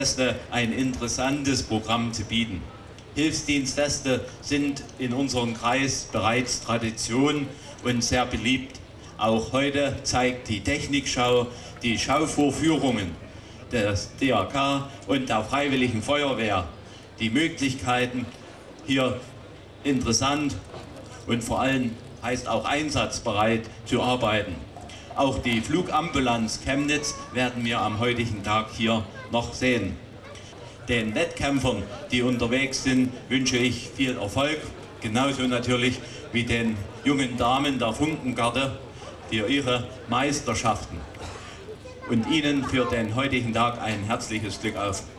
ein interessantes Programm zu bieten. Hilfsdienstfeste sind in unserem Kreis bereits Tradition und sehr beliebt. Auch heute zeigt die Technikschau die Schauvorführungen des DRK und der Freiwilligen Feuerwehr die Möglichkeiten, hier interessant und vor allem heißt auch einsatzbereit zu arbeiten. Auch die Flugambulanz Chemnitz werden wir am heutigen Tag hier noch sehen. Den Wettkämpfern, die unterwegs sind, wünsche ich viel Erfolg. Genauso natürlich wie den jungen Damen der Funkengarde für ihre Meisterschaften. Und Ihnen für den heutigen Tag ein herzliches Glück auf.